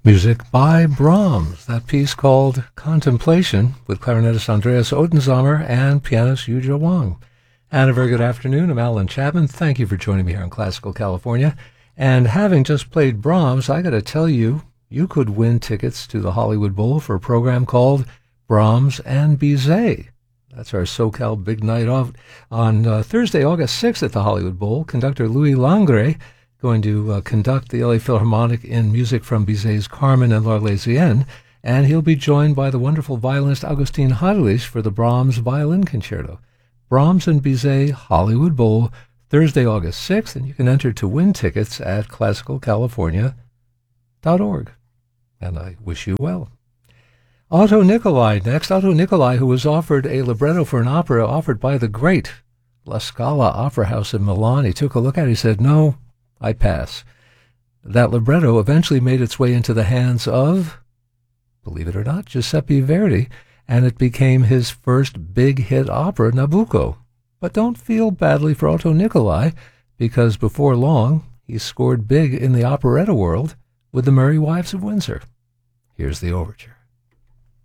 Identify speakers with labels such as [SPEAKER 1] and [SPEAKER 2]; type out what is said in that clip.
[SPEAKER 1] Music by Brahms, that piece called Contemplation, with clarinetist Andreas Odenzamer and pianist Yuzhou Wang. And a very good afternoon. I'm Alan Chapman. Thank you for joining me here on Classical California. And having just played Brahms, I got to tell you, you could win tickets to the Hollywood Bowl for a program called Brahms and Bizet. That's our SoCal Big Night off on Thursday, August 6th at the Hollywood Bowl. Conductor Louis Langret going to conduct the LA Philharmonic in music from Bizet's Carmen and L'Arlésienne, and he'll be joined by the wonderful violinist Augustin Heinrich for the Brahms Violin Concerto. Brahms and Bizet Hollywood Bowl, Thursday, August 6th, and you can enter to win tickets at classicalcalifornia.org. And I wish you well. Otto Nicolai next. Otto Nicolai, who was offered a libretto for an opera offered by the great La Scala Opera House in Milan. He took a look at it. He said, "No, I pass." That libretto eventually made its way into the hands of, believe it or not, Giuseppe Verdi, and it became his first big hit opera, Nabucco. But don't feel badly for Otto Nicolai, because before long, he scored big in the operetta world with the Merry Wives of Windsor. Here's the overture.